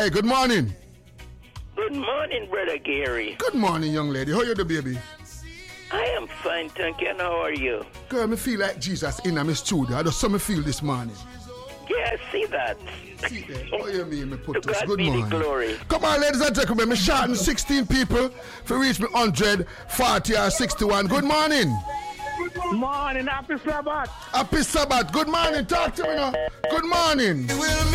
Hey, good morning. Good morning, Brother Gary. Good morning, young lady. How you do, baby? I am fine, thank you. And how are you? Girl, me feel like Jesus in my studio. I just saw me feel this morning. Yeah, I see that. See that? What you mean, me put To this? God Good be the morning. glory. Come on, ladies and gentlemen. Me shouting 16 people for reach me 100, 40 or 61. Good morning. Morning, happy Sabbath. Happy Sabbath. Good morning. Talk to me now. Good morning.